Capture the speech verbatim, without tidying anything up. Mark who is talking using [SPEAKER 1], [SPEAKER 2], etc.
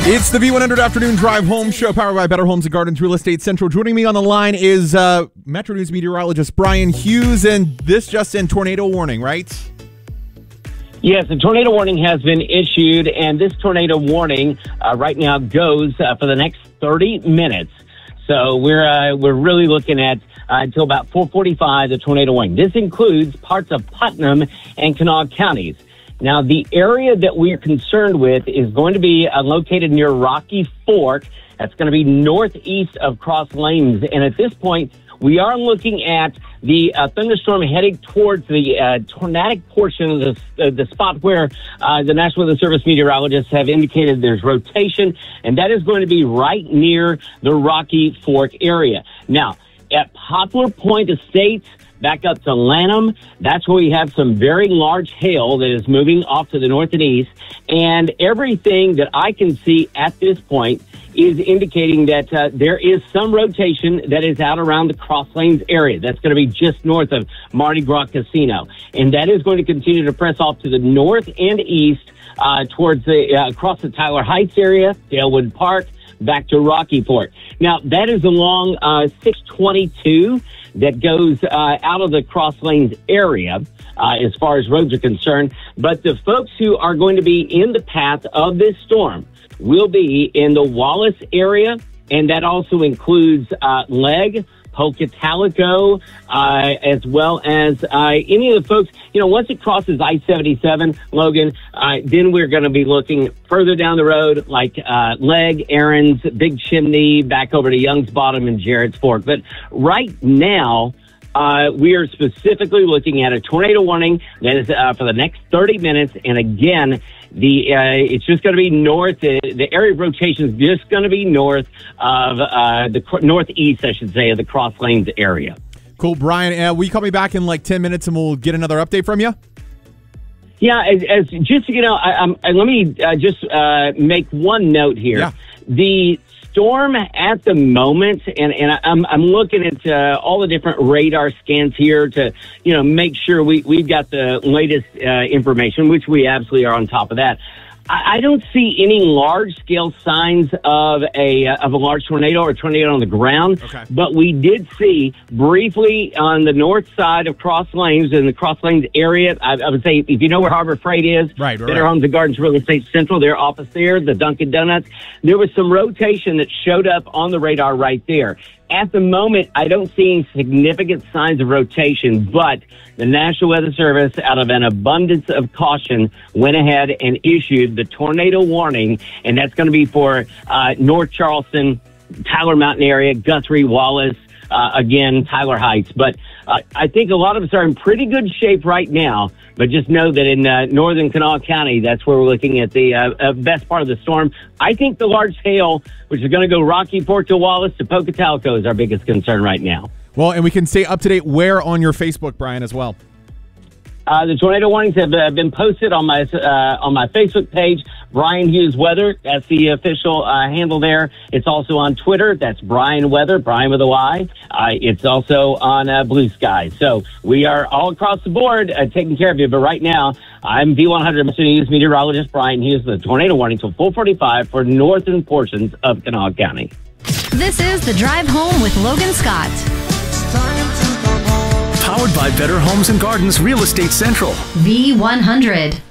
[SPEAKER 1] It's the V one hundred Afternoon Drive Home Show, powered by Better Homes and Gardens Real Estate Central. Joining me on the line is uh, Metro News meteorologist Brian Hughes, and this just in, tornado warning, right?
[SPEAKER 2] Yes, a tornado warning has been issued, and this tornado warning uh, right now goes uh, for the next thirty minutes. So we're uh, we're really looking at uh, until about four forty-five, the tornado warning. This includes parts of Putnam and Kanawha counties. Now, the area that we're concerned with is going to be uh, located near Rocky Fork. That's going to be northeast of Cross Lanes. And at this point, we are looking at the uh, thunderstorm heading towards the uh, tornadic portion of the, uh, the spot where uh, the National Weather Service meteorologists have indicated there's rotation, and that is going to be right near the Rocky Fork area. Now, at Poplar Point Estates, back up to Lanham, that's where we have some very large hail that is moving off to the north and east. And everything that I can see at this point is indicating that uh, there is some rotation that is out around the Cross Lanes area. That's going to be just north of Mardi Gras Casino. And that is going to continue to press off to the north and east uh, towards the, uh, across the Tyler Heights area, Dalewood Park, back to Rocky Fork. Now, that is along uh, six twenty-two that goes uh, out of the Cross Lanes area uh, as far as roads are concerned. But the folks who are going to be in the path of this storm will be in the Wallace area, and that also includes uh, Legg, Pocatalico, uh, as well as uh, any of the folks. You know, once it crosses I seventy-seven, Logan, uh, then we're going to be looking further down the road, like uh, Legg, Aaron's, Big Chimney, back over to Young's Bottom and Jarrett's Fork. But right now, uh, we are specifically looking at a tornado warning that is uh, for the next thirty minutes. And again, The uh, it's just going to be north. Uh, the area of rotation is just going to be north of uh, the cr- northeast, I should say, of the Cross Lanes area.
[SPEAKER 1] Cool, Brian. Uh, will you call me back in like ten minutes and we'll get another update from you?
[SPEAKER 2] Yeah, as, as just you know, I, I'm, I, let me uh, just uh, make one note here.
[SPEAKER 1] Yeah.
[SPEAKER 2] The storm at the moment, and, and I, I'm, I'm looking at uh, all the different radar scans here to, you know, make sure we, we've got the latest uh, information, which we absolutely are on top of that. I, I don't see any large-scale signs of a uh, of a large tornado or tornado on the ground,
[SPEAKER 1] okay.
[SPEAKER 2] But we did see briefly on the north side of Cross Lanes, in the Cross Lanes area, I, I would say if you know where Harbor Freight is,
[SPEAKER 1] right, right,
[SPEAKER 2] Better
[SPEAKER 1] right.
[SPEAKER 2] Homes and Gardens Real Estate Central, their office there, the Dunkin' Donuts, there was some rotation that showed up on the radar right there. At the moment, I don't see any significant signs of rotation, but the National Weather Service, out of an abundance of caution, went ahead and issued the tornado warning, and that's going to be for uh, North Charleston, Tyler Mountain area, Guthrie, Wallace, uh, again, Tyler Heights. But uh, I think a lot of us are in pretty good shape right now, but just know that in uh, northern Kanawha County, that's where we're looking at the uh, uh, best part of the storm. I think the large hail, which is going to go Rocky Fork to Wallace to Pocatalico, is our biggest concern right now.
[SPEAKER 1] Well, and we can stay up to date where on your Facebook, Brian, as well.
[SPEAKER 2] Uh, the tornado warnings have uh, been posted on my uh, on my Facebook page, Brian Hughes Weather. That's the official uh, handle there. It's also on Twitter. That's Brian Weather, Brian with a Y. Uh, it's also on uh, Blue Sky. So we are all across the board uh, taking care of you. But right now, I'm V one hundred News meteorologist Brian Hughes with the tornado warning till four forty-five for northern portions of Kanawha County.
[SPEAKER 3] This is The Drive Home with Logan Scott.
[SPEAKER 4] Powered by Better Homes and Gardens Real Estate Central.
[SPEAKER 3] V one hundred.